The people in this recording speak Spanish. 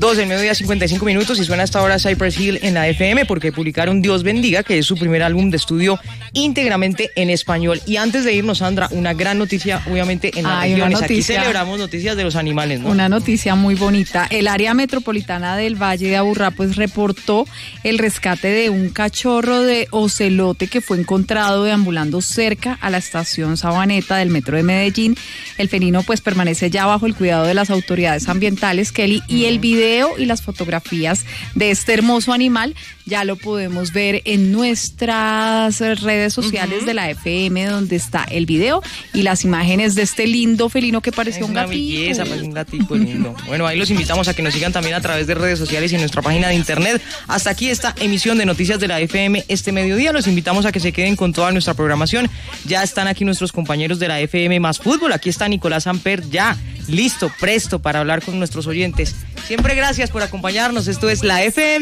2 del mediodía, 55 minutos, y suena hasta ahora Cypress Hill en la FM porque publicaron Dios Bendiga, que es su primer álbum de estudio íntegramente en español. Y antes de irnos, Sandra, una gran noticia, obviamente, en las regiones. Aquí celebramos noticias de los animales, ¿no? Una noticia muy bonita. El área metropolitana del Valle de Aburrá, pues, reportó el rescate de un cachorro de ocelote que fue encontrado deambulando cerca a la estación Sabaneta del metro de Medellín. El felino, pues, permanece ya bajo el cuidado de las autoridades ambientales, Kelly, y el video y las fotografías de este hermoso animal ya lo podemos ver en nuestras redes sociales de la FM, donde está el video y las imágenes de este lindo felino que parecía un gatito. Belleza, pues un gatito lindo. Bueno, ahí los invitamos a que nos sigan también a través de redes sociales y en nuestra página de internet. Hasta aquí esta emisión de Noticias de la FM este mediodía. Los invitamos a que se queden con toda nuestra programación. Ya están aquí nuestros compañeros de la FM Más Fútbol. Aquí está Nicolás Amper, ya listo, presto para hablar con nuestros oyentes. Siempre gracias por acompañarnos. Esto es la FM.